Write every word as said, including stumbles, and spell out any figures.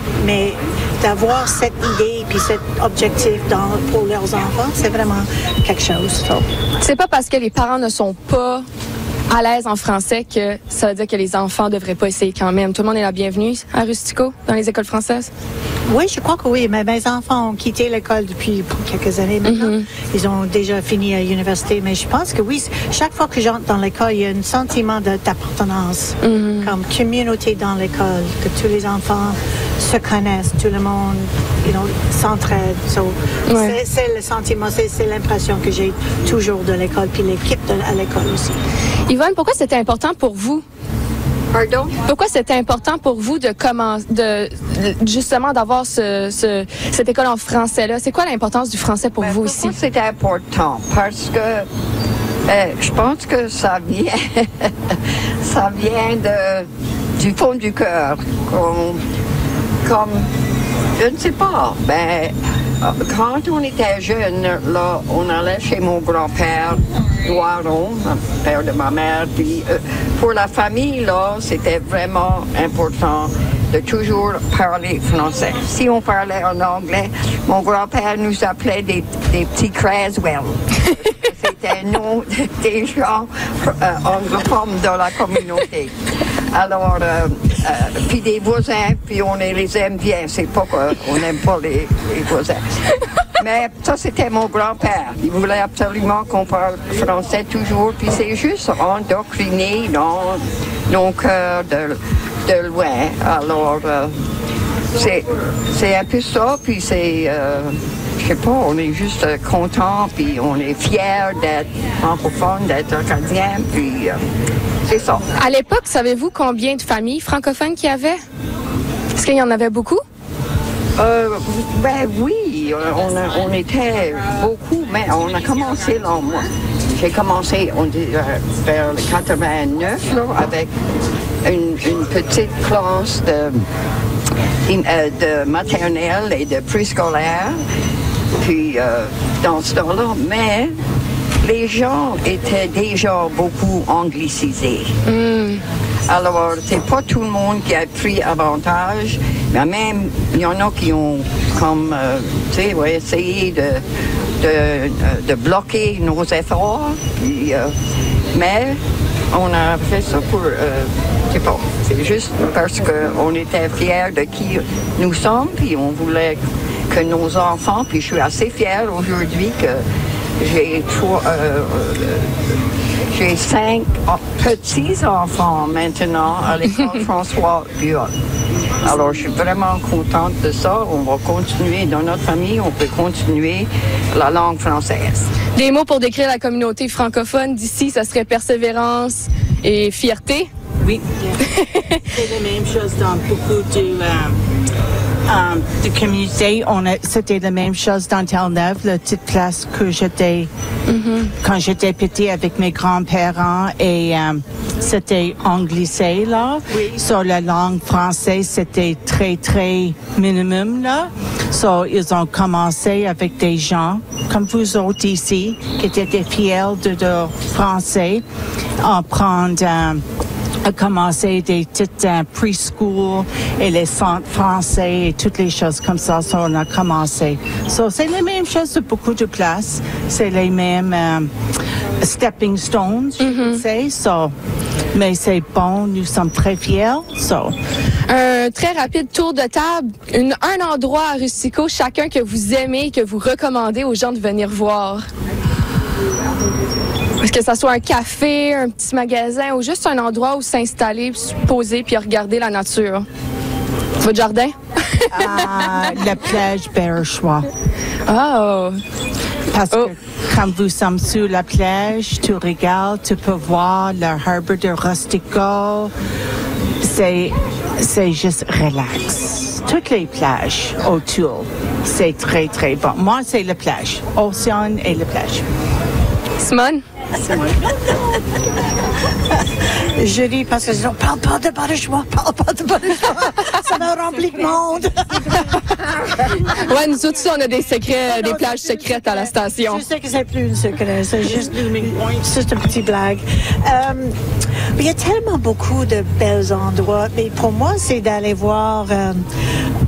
mais d'avoir cette idée puis cet objectif dans, pour leurs enfants, c'est vraiment quelque chose. So. C'est pas parce que les parents ne sont pas à l'aise en français que ça veut dire que les enfants devraient pas essayer quand même. Tout le monde est la bienvenue à Rustico, dans les écoles françaises? Oui, je crois que oui. Mais mes enfants ont quitté l'école depuis quelques années maintenant. Mm-hmm. Ils ont déjà fini à l'université. Mais je pense que oui, chaque fois que j'entre dans l'école, il y a un sentiment de, d'appartenance, mm-hmm. comme communauté dans l'école, que tous les enfants se connaissent, tout le monde, you know, s'entraide. So, ouais. c'est, c'est le sentiment, c'est, c'est l'impression que j'ai toujours de l'école, puis l'équipe de, à l'école aussi. Yvonne, pourquoi c'était important pour vous? Pardon? Pourquoi c'était important pour vous de commencer, de, justement d'avoir ce, ce, cette école en français-là? C'est quoi l'importance du français pour ben, vous pourquoi ici? C'était important parce que euh, je pense que ça vient, ça vient de, du fond du cœur. Comme, comme, je ne sais pas, ben, quand on était jeune, là, on allait chez mon grand-père, Noiron, père de ma mère, puis euh, pour la famille, là, c'était vraiment important de toujours parler français. Si on parlait en anglais, mon grand-père nous appelait des, des petits Creswell. C'était nous, des gens euh, anglophones dans la communauté. Alors, euh, euh, puis des voisins, puis on les aime bien. C'est pas qu'on n'aime pas les, les voisins. Mais ça, c'était mon grand-père. Il voulait absolument qu'on parle français toujours. Puis c'est juste endoctriné dans nos cœurs de, de loin. Alors, euh, c'est, c'est un peu ça. Puis c'est... Euh, je sais pas, on est juste euh, content, puis on est fiers d'être francophone, d'être acadien, puis euh, c'est ça. À l'époque, savez-vous combien de familles francophones qu'il y avait? Est-ce qu'il y en avait beaucoup? Euh, ben oui, on, a, on était beaucoup, mais on a commencé là, moi. J'ai commencé on dit, euh, vers le quatre-vingt-neuf, là, avec une, une petite classe de, de maternelle et de préscolaire. Puis, euh, dans ce temps-là, mais les gens étaient déjà beaucoup anglicisés. Mm. Alors, c'est pas tout le monde qui a pris avantage, mais même, il y en a qui ont, comme, euh, tu sais, ouais, essayé de, de, de bloquer nos efforts. Puis, euh, mais on a fait ça pour, euh, je sais pas, c'est juste parce qu'on était fiers de qui nous sommes, puis on voulait que nos enfants, puis je suis assez fière aujourd'hui que j'ai trois, euh, euh, j'ai cinq petits-enfants maintenant à l'école François Buol. Alors, je suis vraiment contente de ça. On va continuer, dans notre famille, on peut continuer la langue française. Des mots pour décrire la communauté francophone d'ici, ça serait persévérance et fierté? Oui. C'est la même chose dans beaucoup de... Euh... Um, de communauté, on a, c'était la même chose dans Terre-Neuve, la petite place que j'étais mm-hmm. quand j'étais petit avec mes grands-parents et um, c'était anglicé là. Oui. So la langue française c'était très très minimum là. So ils ont commencé avec des gens comme vous autres ici qui étaient fiers de leur français, à prendre um, a commencé des petites uh, preschool et les centres français et toutes les choses comme ça. So, on a commencé. So, c'est les mêmes choses de beaucoup de places. C'est les mêmes um, stepping stones, je mm-hmm. sais. So, mais c'est bon, nous sommes très fiers. So. Un très rapide tour de table. Une, un endroit à Rustico, chacun que vous aimez, que vous recommandez aux gens de venir voir. Est-ce que ça soit un café, un petit magasin ou juste un endroit où s'installer, se poser puis regarder la nature? Votre jardin? Ah, la plage Berchois. Oh! Parce oh. que quand vous sommes sur la plage, tu regardes, tu peux voir le harbour de Rustico. C'est, c'est juste relax. Toutes les plages autour, c'est très, très bon. Moi, c'est la plage. Océan et la plage. Simone? Je dis parce que je dis, parle pas de Barachois, parle pas de Barachois. Ça m'a rempli de monde. Ouais, nous autres, on a des secrets, des plages secrètes à la station. Je sais que c'est plus un secret, c'est juste, juste une petite blague. Euh, il y a tellement beaucoup de belles endroits, mais pour moi, c'est d'aller voir... Euh,